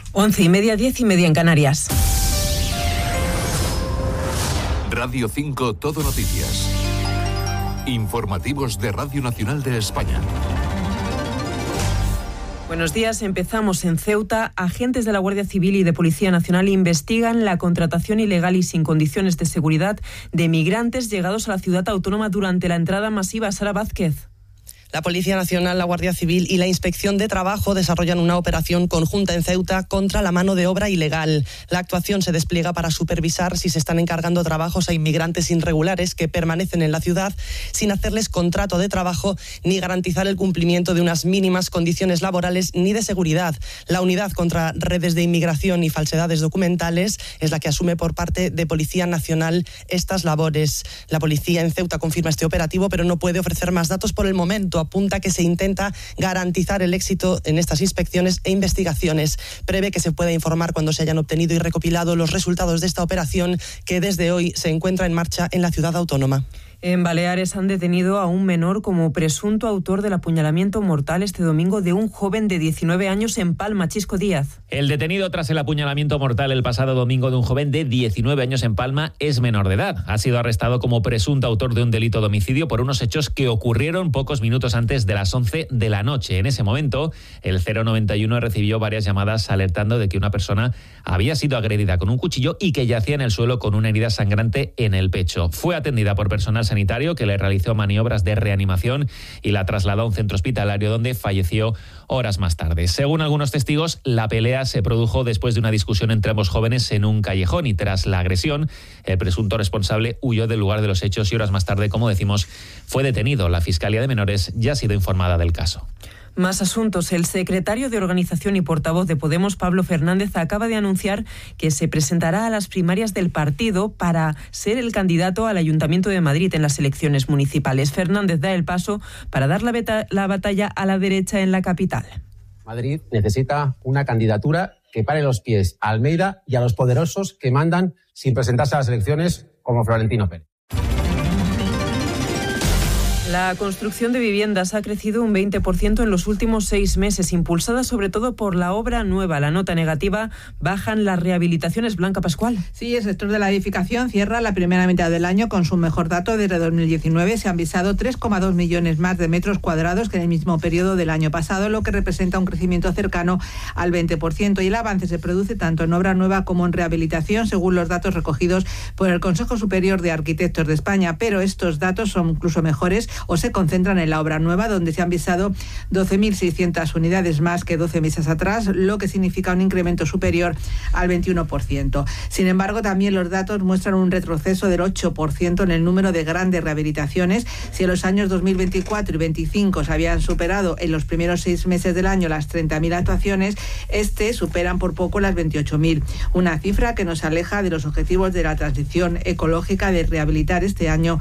11:30, 10:30 en Canarias. Radio 5 Todo Noticias. Informativos de Radio Nacional de España. Buenos días, empezamos en Ceuta. Agentes de la Guardia Civil y de Policía Nacional investigan la contratación ilegal y sin condiciones de seguridad de migrantes llegados a la ciudad autónoma durante la entrada masiva. Sara Vázquez. La Policía Nacional, la Guardia Civil y la Inspección de Trabajo desarrollan una operación conjunta en Ceuta contra la mano de obra ilegal. La actuación se despliega para supervisar si se están encargando trabajos a inmigrantes irregulares que permanecen en la ciudad sin hacerles contrato de trabajo ni garantizar el cumplimiento de unas mínimas condiciones laborales ni de seguridad. La unidad contra redes de inmigración y falsedades documentales es la que asume por parte de Policía Nacional estas labores. La policía en Ceuta confirma este operativo, pero no puede ofrecer más datos por el momento. Apunta que se intenta garantizar el éxito en estas inspecciones e investigaciones. Prevé que se pueda informar cuando se hayan obtenido y recopilado los resultados de esta operación, que desde hoy se encuentra en marcha en la ciudad autónoma. En Baleares han detenido a un menor como presunto autor del apuñalamiento mortal este domingo de un joven de 19 años en Palma. Chisco Díaz. El detenido tras el apuñalamiento mortal el pasado domingo de un joven de 19 años en Palma es menor de edad. Ha sido arrestado como presunto autor de un delito de homicidio por unos hechos que ocurrieron pocos minutos antes de las 11 de la noche. En ese momento, el 091 recibió varias llamadas alertando de que una persona había sido agredida con un cuchillo y que yacía en el suelo con una herida sangrante en el pecho. Fue atendida por personal sanitario que le realizó maniobras de reanimación y la trasladó a un centro hospitalario donde falleció horas más tarde. Según algunos testigos, la pelea se produjo después de una discusión entre ambos jóvenes en un callejón y tras la agresión, el presunto responsable huyó del lugar de los hechos y horas más tarde, como decimos, fue detenido. La Fiscalía de Menores ya ha sido informada del caso. Más asuntos. El secretario de Organización y portavoz de Podemos, Pablo Fernández, acaba de anunciar que se presentará a las primarias del partido para ser el candidato al Ayuntamiento de Madrid en las elecciones municipales. Fernández da el paso para dar la batalla a la derecha en la capital. Madrid necesita una candidatura que pare los pies a Almeida y a los poderosos que mandan sin presentarse a las elecciones, como Florentino Pérez. La construcción de viviendas ha crecido un 20% en los últimos 6 meses, impulsada sobre todo por la obra nueva. La nota negativa, bajan las rehabilitaciones. Blanca Pascual. Sí, el sector de la edificación cierra la primera mitad del año con su mejor dato desde 2019. Se han visado 3,2 millones más de metros cuadrados que en el mismo periodo del año pasado, lo que representa un crecimiento cercano al 20%. Y el avance se produce tanto en obra nueva como en rehabilitación, según los datos recogidos por el Consejo Superior de Arquitectos de España. Pero estos datos son incluso mejores o se concentran en la obra nueva, donde se han visado 12.600 unidades más que 12 meses atrás, lo que significa un incremento superior al 21%. Sin embargo, también los datos muestran un retroceso del 8% en el número de grandes rehabilitaciones. Si en los años 2024 y 2025 se habían superado en los primeros 6 meses del año las 30.000 actuaciones, superan por poco las 28.000. Una cifra que nos aleja de los objetivos de la transición ecológica de rehabilitar este año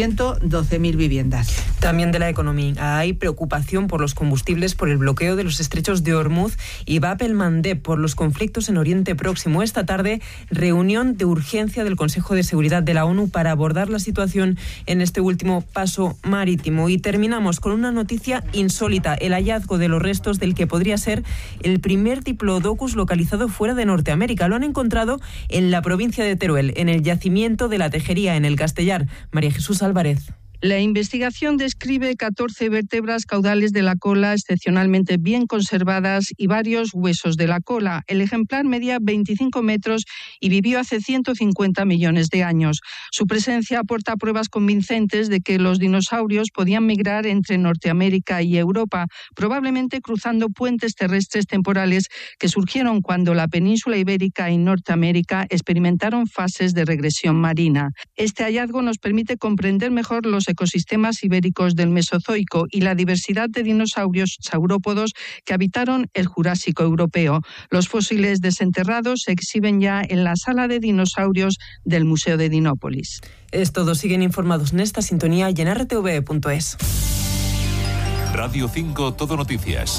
112.000 viviendas. También de la economía. Hay preocupación por los combustibles, por el bloqueo de los estrechos de Hormuz y Bab el-Mandeb por los conflictos en Oriente Próximo. Esta tarde, reunión de urgencia del Consejo de Seguridad de la ONU para abordar la situación en este último paso marítimo. Y terminamos con una noticia insólita: el hallazgo de los restos del que podría ser el primer diplodocus localizado fuera de Norteamérica. Lo han encontrado en la provincia de Teruel, en el yacimiento de la Tejería, en el Castellar. María Jesús Álvarez. La investigación describe 14 vértebras caudales de la cola excepcionalmente bien conservadas y varios huesos de la cola. El ejemplar medía 25 metros y vivió hace 150 millones de años. Su presencia aporta pruebas convincentes de que los dinosaurios podían migrar entre Norteamérica y Europa, probablemente cruzando puentes terrestres temporales que surgieron cuando la península ibérica y Norteamérica experimentaron fases de regresión marina. Este hallazgo nos permite comprender mejor los ecosistemas ibéricos del Mesozoico y la diversidad de dinosaurios saurópodos que habitaron el Jurásico europeo. Los fósiles desenterrados se exhiben ya en la sala de dinosaurios del Museo de Dinópolis. Es todo. Siguen informados en esta sintonía y en rtv.es. Radio 5 Todo Noticias.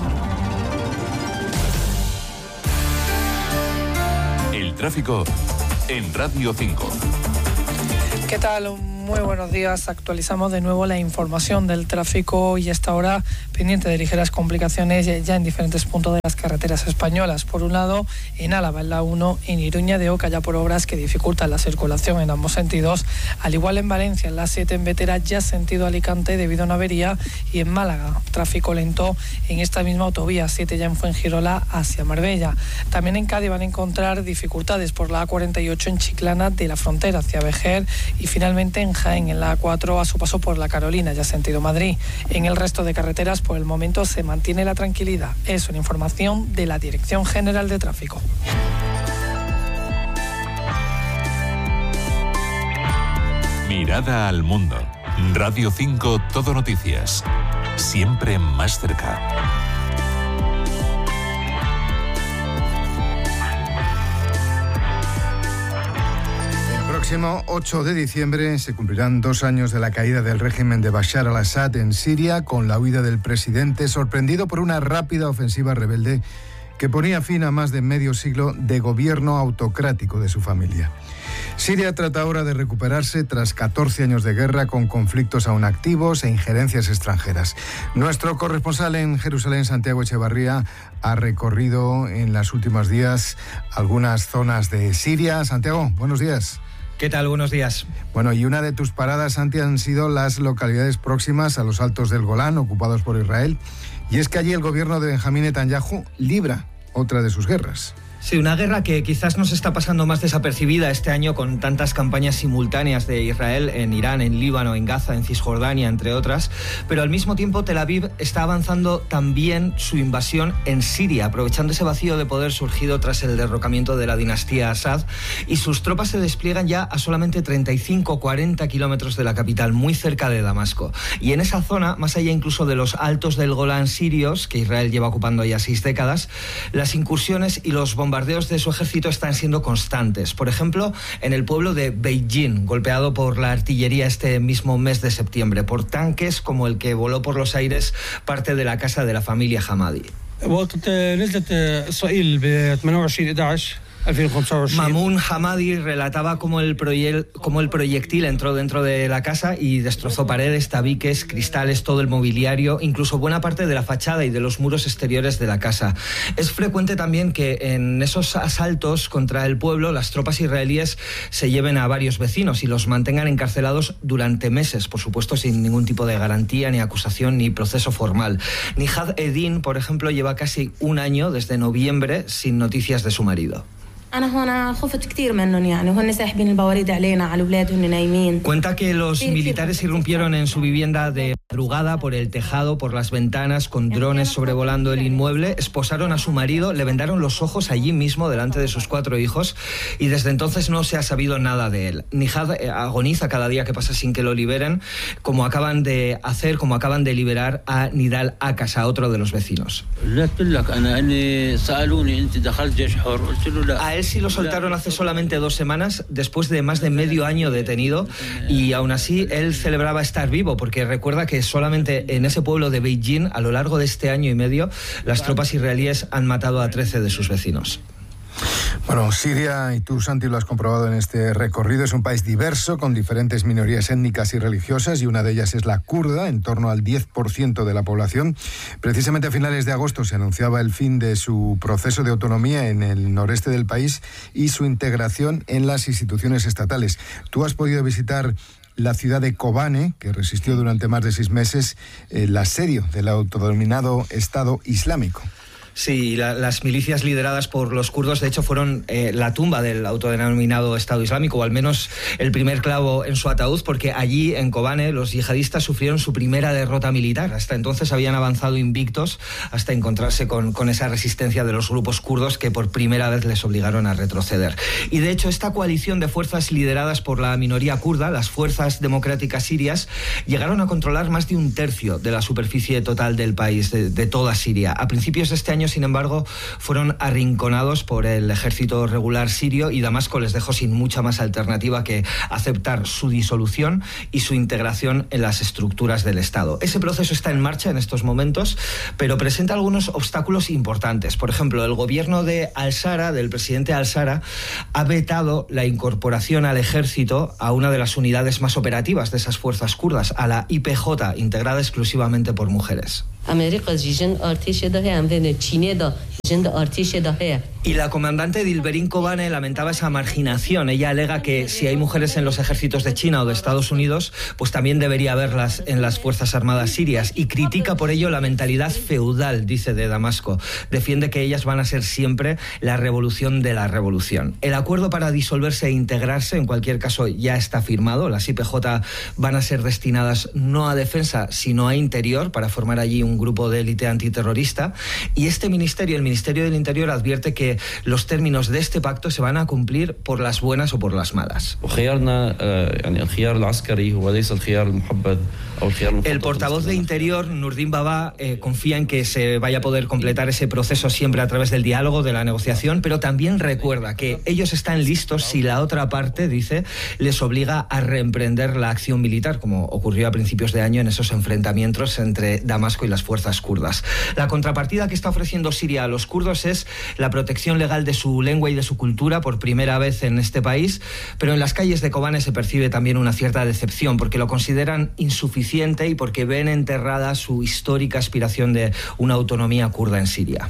El tráfico en Radio 5. ¿Qué tal? Muy buenos días. Actualizamos de nuevo la información del tráfico y esta hora pendiente de ligeras complicaciones ya en diferentes puntos de las carreteras españolas. Por un lado, en Álava, en la 1, en Iruña de Oca, ya por obras que dificultan la circulación en ambos sentidos. Al igual en Valencia, en la 7 en Vetera, ya sentido Alicante debido a una avería. Y en Málaga, tráfico lento en esta misma autovía, 7 ya en Fuengirola hacia Marbella. También en Cádiz van a encontrar dificultades por la A48 en Chiclana de la Frontera hacia Vejer. Y finalmente en Jaén, en la A4, a su paso por la Carolina, ya sentido Madrid. En el resto de carreteras, por el momento, se mantiene la tranquilidad. Es una información de la Dirección General de Tráfico. Mirada al mundo. Radio 5 Todo Noticias. Siempre más cerca. El próximo 8 de diciembre se cumplirán 2 años de la caída del régimen de Bashar al-Assad en Siria, con la huida del presidente, sorprendido por una rápida ofensiva rebelde que ponía fin a más de medio siglo de gobierno autocrático de su familia. Siria trata ahora de recuperarse tras 14 años de guerra, con conflictos aún activos e injerencias extranjeras. Nuestro corresponsal en Jerusalén, Santiago Echevarría, ha recorrido en los últimos días algunas zonas de Siria. Santiago, buenos días. ¿Qué tal? Buenos días. Bueno, y una de tus paradas, Santi, han sido las localidades próximas a los Altos del Golán, ocupados por Israel. Y es que allí el gobierno de Benjamín Netanyahu libra otra de sus guerras. Sí, una guerra que quizás nos está pasando más desapercibida este año, con tantas campañas simultáneas de Israel en Irán, en Líbano, en Gaza, en Cisjordania, entre otras. Pero al mismo tiempo Tel Aviv está avanzando también su invasión en Siria, aprovechando ese vacío de poder surgido tras el derrocamiento de la dinastía Assad. Y sus tropas se despliegan ya a solamente 35-40 kilómetros de la capital, muy cerca de Damasco. Y en esa zona, más allá incluso de los Altos del Golán sirios, que Israel lleva ocupando ya 6 décadas, las incursiones y los bombardeos de su ejército están siendo constantes. Por ejemplo, en el pueblo de Beijing, golpeado por la artillería este mismo mes de septiembre, por tanques como el que voló por los aires parte de la casa de la familia Hamadi. Mamoun Hamadi relataba cómo el proyectil entró dentro de la casa y destrozó paredes, tabiques, cristales, todo el mobiliario, incluso buena parte de la fachada y de los muros exteriores de la casa. Es frecuente también que en esos asaltos contra el pueblo las tropas israelíes se lleven a varios vecinos y los mantengan encarcelados durante meses, por supuesto sin ningún tipo de garantía, ni acusación, ni proceso formal. Nihad Edin, por ejemplo, lleva casi un año, desde noviembre, sin noticias de su marido. Cuenta que los militares irrumpieron en su vivienda de madrugada por el tejado, por las ventanas, con drones sobrevolando el inmueble, esposaron a su marido, le vendaron los ojos allí mismo delante de sus 4 hijos y desde entonces no se ha sabido nada de él. Nihad agoniza cada día que pasa sin que lo liberen, como acaban de liberar a Nidal Akas, a otro de los vecinos. A él sí lo soltaron hace solamente 2 semanas, después de más de medio año detenido, y aún así él celebraba estar vivo, porque recuerda que solamente en ese pueblo de Beijing, a lo largo de este año y medio, las tropas israelíes han matado a 13 de sus vecinos. Bueno, Siria, y tú, Santi, lo has comprobado en este recorrido, es un país diverso, con diferentes minorías étnicas y religiosas, y una de ellas es la kurda, en torno al 10% de la población. Precisamente a finales de agosto se anunciaba el fin de su proceso de autonomía en el noreste del país y su integración en las instituciones estatales. Tú has podido visitar la ciudad de Kobane, que resistió durante más de 6 meses el asedio del autodenominado Estado Islámico. Sí, las milicias lideradas por los kurdos, de hecho, fueron la tumba del autodenominado Estado Islámico, o al menos el primer clavo en su ataúd, porque allí, en Kobane, los yihadistas sufrieron su primera derrota militar. Hasta entonces habían avanzado invictos hasta encontrarse con esa resistencia de los grupos kurdos que por primera vez les obligaron a retroceder. Y de hecho, esta coalición de fuerzas lideradas por la minoría kurda, las Fuerzas Democráticas Sirias, llegaron a controlar más de 1/3 de la superficie total del país, de toda Siria. A principios de este año año, sin embargo, fueron arrinconados por el ejército regular sirio y Damasco les dejó sin mucha más alternativa que aceptar su disolución y su integración en las estructuras del Estado. Ese proceso está en marcha en estos momentos, pero presenta algunos obstáculos importantes. Por ejemplo, el gobierno de al-Sara, del presidente al-Sara, ha vetado la incorporación al ejército a una de las unidades más operativas de esas fuerzas kurdas, a la YPJ, integrada exclusivamente por mujeres. Y la comandante Dilberin Kobane lamentaba esa marginación. Ella alega que si hay mujeres en los ejércitos de China o de Estados Unidos, pues también debería haberlas en las Fuerzas Armadas sirias. Y critica por ello la mentalidad feudal, dice, de Damasco. Defiende que ellas van a ser siempre la revolución de la revolución. El acuerdo para disolverse e integrarse, en cualquier caso, ya está firmado. Las YPJ van a ser destinadas no a defensa, sino a interior, para formar allí un grupo de élite antiterrorista. Y este ministerio, el Ministerio del Interior, advierte que los términos de este pacto se van a cumplir por las buenas o por las malas. El portavoz de Interior, Nurdin Baba, confía en que se vaya a poder completar ese proceso siempre a través del diálogo, de la negociación, pero también recuerda que ellos están listos si la otra parte, dice, les obliga a reemprender la acción militar, como ocurrió a principios de año en esos enfrentamientos entre Damasco y las fuerzas kurdas. La contrapartida que está ofreciendo Siria a los kurdos es la protección legal de su lengua y de su cultura por primera vez en este país, pero en las calles de Kobane se percibe también una cierta decepción porque lo consideran insuficiente y porque ven enterrada su histórica aspiración de una autonomía kurda en Siria.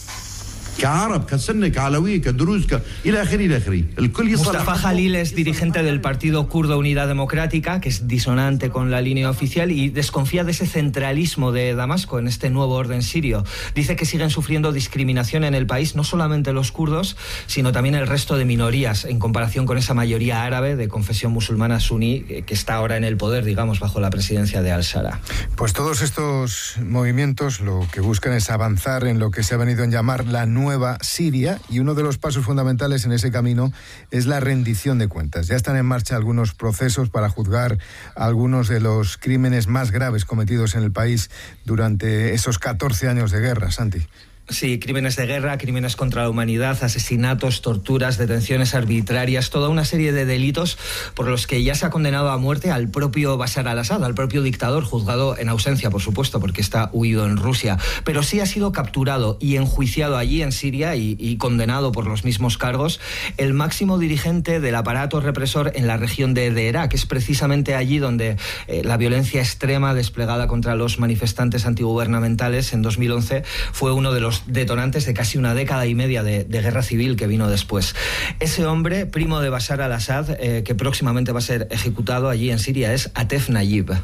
Mustafa Jalil es dirigente del partido kurdo Unidad Democrática, que es disonante con la línea oficial y desconfía de ese centralismo de Damasco en este nuevo orden sirio. Dice que siguen sufriendo discriminación en el país, no solamente los kurdos, sino también el resto de minorías, en comparación con esa mayoría árabe de confesión musulmana suní que está ahora en el poder, digamos, bajo la presidencia de al-Sara. Pues todos estos movimientos lo que buscan es avanzar en lo que se ha venido a llamar la nueva Siria, y uno de los pasos fundamentales en ese camino es la rendición de cuentas. Ya están en marcha algunos procesos para juzgar algunos de los crímenes más graves cometidos en el país durante esos 14 años de guerra, Santi. Sí, crímenes de guerra, crímenes contra la humanidad, asesinatos, torturas, detenciones arbitrarias, toda una serie de delitos por los que ya se ha condenado a muerte al propio Bashar al-Assad, al propio dictador, juzgado en ausencia, por supuesto, porque está huido en Rusia. Pero sí ha sido capturado y enjuiciado allí en Siria y condenado por los mismos cargos el máximo dirigente del aparato represor en la región de Deraa, que es precisamente allí donde la violencia extrema desplegada contra los manifestantes antigubernamentales en 2011 fue uno de los detonantes de casi una década y media de guerra civil que vino después. Ese hombre, primo de Bashar al-Assad, que próximamente va a ser ejecutado allí en Siria, es Atef Nayib.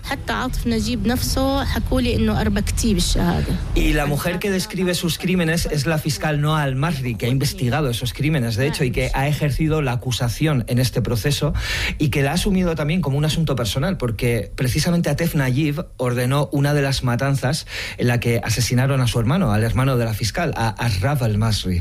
Y la mujer que describe sus crímenes es la fiscal Noa al-Masri, que ha investigado esos crímenes, de hecho, y que ha ejercido la acusación en este proceso y que la ha asumido también como un asunto personal, porque precisamente Atef Nayib ordenó una de las matanzas en la que asesinaron a su hermano, al hermano de la fiscal, a Ashraf al-Masri.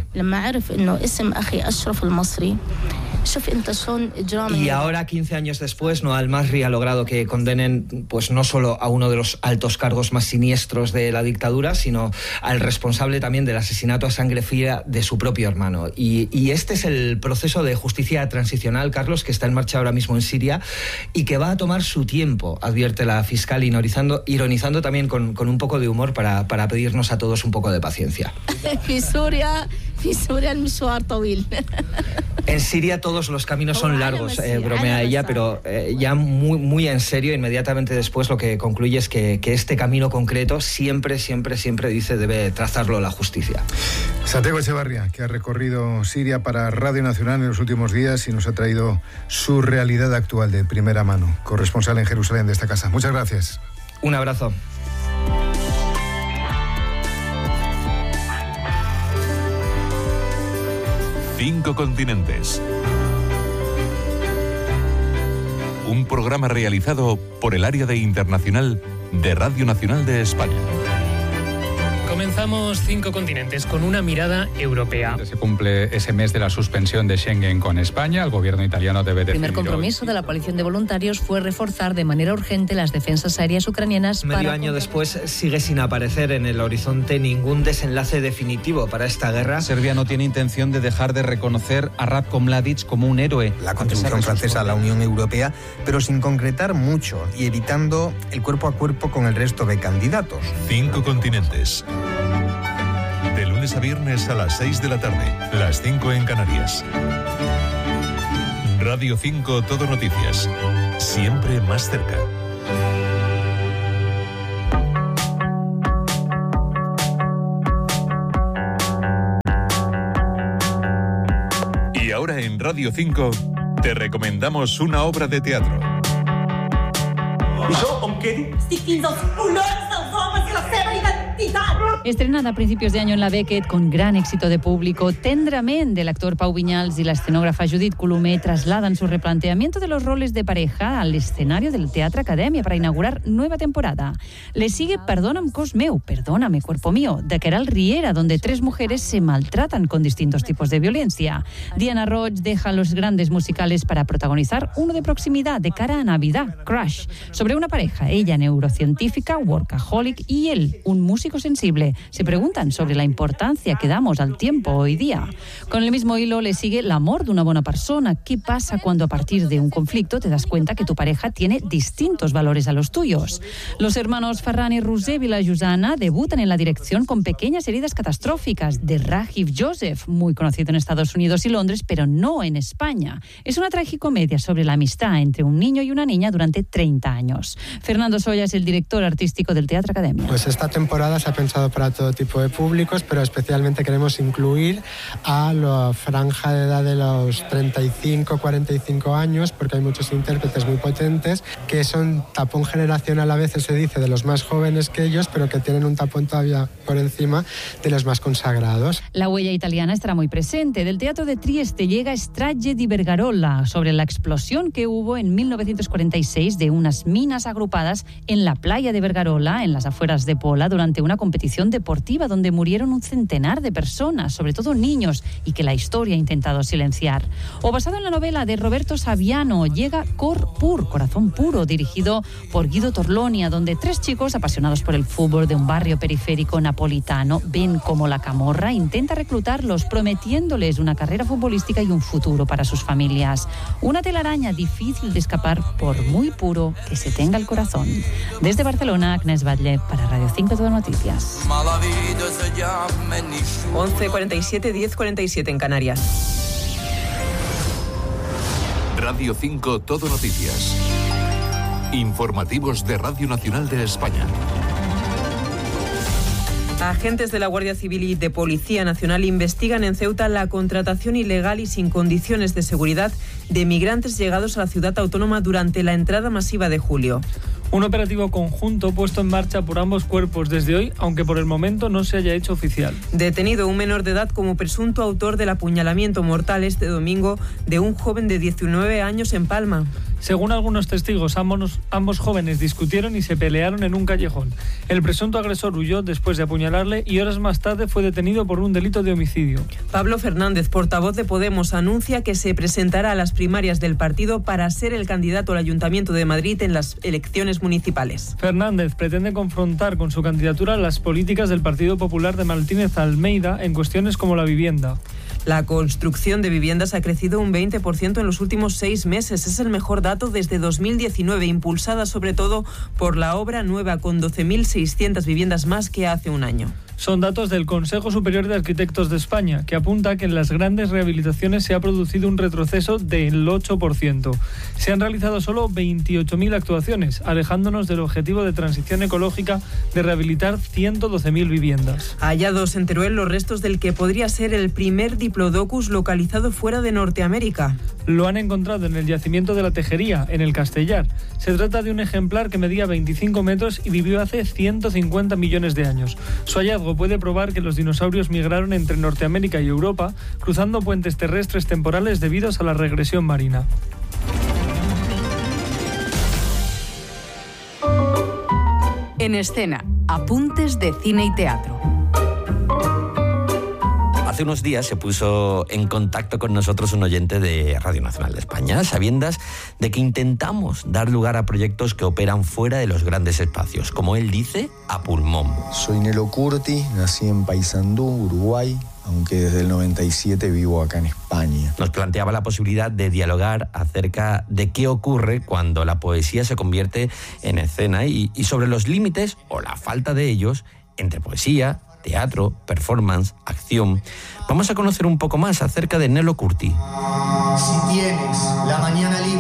Y ahora, 15 años después, Noa al-Masri ha logrado que condenen pues no solo a uno de los altos cargos más siniestros de la dictadura, sino al responsable también del asesinato a sangre fría de su propio hermano. Y este es el proceso de justicia transicional, Carlos, que está en marcha ahora mismo en Siria y que va a tomar su tiempo, advierte la fiscal, ironizando también con un poco de humor para pedirnos a todos un poco de paciencia. En Siria todos los caminos son largos, bromea ella, pero ya muy, muy en serio, inmediatamente después lo que concluye es que este camino concreto siempre, dice, debe trazarlo la justicia. Santiago Echevarría, que ha recorrido Siria para Radio Nacional en los últimos días y nos ha traído su realidad actual de primera mano, corresponsal en Jerusalén de esta casa. Muchas gracias. Un abrazo. Cinco continentes. Un programa realizado por el área de internacional de Radio Nacional de España. Comenzamos Comenzamos 5 continentes con una mirada europea. Se cumple ese mes de la suspensión de Schengen con España. El gobierno italiano debe decidir. El primer compromiso de la coalición de voluntarios fue reforzar de manera urgente las defensas aéreas ucranianas. Medio año después sigue sin aparecer en el horizonte ningún desenlace definitivo para esta guerra. Serbia no tiene intención de dejar de reconocer a Ratko Mladic como un héroe. La contribución francesa a la Unión Europea, pero sin concretar mucho y evitando el cuerpo a cuerpo con el resto de candidatos. 5 continentes. De lunes a viernes a las 6 de la tarde, las 5 en Canarias. Radio 5 Todo Noticias. Siempre más cerca. Y ahora en Radio 5 te recomendamos una obra de teatro. Estrenada a principios de año en la Beckett con gran éxito de público, Tendrament, del actor Pau Viñals y la escenógrafa Judith Colomer trasladan su replanteamiento de los roles de pareja al escenario del Teatro Academia para inaugurar nueva temporada. Le sigue Perdóname cos meu, Perdóname cuerpo mío, de Queralt Riera, donde 3 mujeres se maltratan con distintos tipos de violencia. Diana Roig deja los grandes musicales para protagonizar uno de proximidad de cara a Navidad, Crush, sobre una pareja, ella neurocientífica, workaholic, y él, un músico sensible. Se preguntan sobre la importancia que damos al tiempo hoy día. Con el mismo hilo le sigue L'amor de una buena persona. ¿Qué pasa cuando a partir de un conflicto te das cuenta que tu pareja tiene distintos valores a los tuyos? Los hermanos Ferran y Roser Vilajosana debutan en la dirección con Pequeñas heridas catastróficas, de Rajiv Joseph, muy conocido en Estados Unidos y Londres, pero no en España. Es una tragicomedia sobre la amistad entre un niño y una niña durante 30 años. Fernando Soya es el director artístico del Teatro Academia. Pues esta temporada se ha pensado para todo tipo de públicos, pero especialmente queremos incluir a la franja de edad de los 35-45 años, porque hay muchos intérpretes muy potentes que son tapón generacional, a veces se dice, de los más jóvenes que ellos, pero que tienen un tapón todavía por encima de los más consagrados. La huella italiana estará muy presente. Del Teatro de Trieste llega Strage di Vergarola, sobre la explosión que hubo en 1946 de unas minas agrupadas en la playa de Vergarola, en las afueras de Pola, durante una competición deportiva donde murieron un centenar de personas, sobre todo niños, y que la historia ha intentado silenciar. O basado en la novela de Roberto Saviano, llega Cor Pur, Corazón Puro, dirigido por Guido Torlonia, donde 3 chicos apasionados por el fútbol de un barrio periférico napolitano ven cómo la camorra intenta reclutarlos, prometiéndoles una carrera futbolística y un futuro para sus familias. Una telaraña difícil de escapar por muy puro que se tenga el corazón. Desde Barcelona, Agnès Batlle para Radio 5 Todo Noticias. 11:47, 10:47 en Canarias. Radio 5 Todo Noticias. Informativos de Radio Nacional de España. Agentes de la Guardia Civil y de Policía Nacional investigan en Ceuta la contratación ilegal y sin condiciones de seguridad de migrantes llegados a la ciudad autónoma durante la entrada masiva de julio. Un operativo conjunto puesto en marcha por ambos cuerpos desde hoy, aunque por el momento no se haya hecho oficial. Detenido un menor de edad como presunto autor del apuñalamiento mortal este domingo de un joven de 19 años en Palma. Según algunos testigos, ambos jóvenes discutieron y se pelearon en un callejón. El presunto agresor huyó después de apuñalarle y horas más tarde fue detenido por un delito de homicidio. Pablo Fernández, portavoz de Podemos, anuncia que se presentará a las primarias del partido para ser el candidato al Ayuntamiento de Madrid en las elecciones municipales. Fernández pretende confrontar con su candidatura las políticas del Partido Popular de Martínez Almeida en cuestiones como la vivienda. La construcción de viviendas ha crecido un 20% en los últimos 6 meses. Es el mejor dato desde 2019, impulsada sobre todo por la obra nueva, con 12.600 viviendas más que hace un año. Son datos del Consejo Superior de Arquitectos de España, que apunta que en las grandes rehabilitaciones se ha producido un retroceso del 8%. Se han realizado solo 28.000 actuaciones, alejándonos del objetivo de transición ecológica de rehabilitar 112.000 viviendas. Hallados en Teruel los restos del que podría ser el primer Diplodocus localizado fuera de Norteamérica. Lo han encontrado en el yacimiento de la Tejería, en el Castellar. Se trata de un ejemplar que medía 25 metros y vivió hace 150 millones de años. Su hallazgo puede probar que los dinosaurios migraron entre Norteamérica y Europa, cruzando puentes terrestres temporales debido a la regresión marina. En escena, apuntes de cine y teatro. Hace unos días se puso en contacto con nosotros un oyente de Radio Nacional de España, sabiendas de que intentamos dar lugar a proyectos que operan fuera de los grandes espacios, como él dice, a pulmón. Soy Nelo Curti, nací en Paysandú, Uruguay, aunque desde el 97 vivo acá en España. Nos planteaba la posibilidad de dialogar acerca de qué ocurre cuando la poesía se convierte en escena y sobre los límites, o la falta de ellos, entre poesía, teatro, performance, acción. Vamos a conocer un poco más acerca de Nelo Curti. Si tienes la mañana libre,